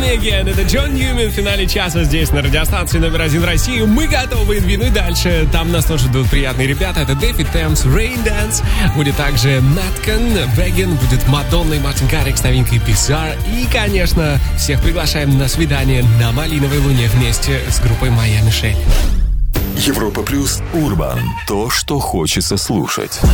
Me Again. Это Джон Ньюмен в финале часа здесь на радиостанции номер 1 России. Мы готовы двинуть дальше. Там нас тоже ждут приятные ребята. Это Дэвид Темс, Rain Dance. Будет также Мэткан, Веган. Будет Мадонна и Мартин Гаррикс с новинкой Bizarre. И, конечно, всех приглашаем на свидание на Малиновой Луне вместе с группой Miami Shape. Европа плюс Урбан. То, что хочется слушать.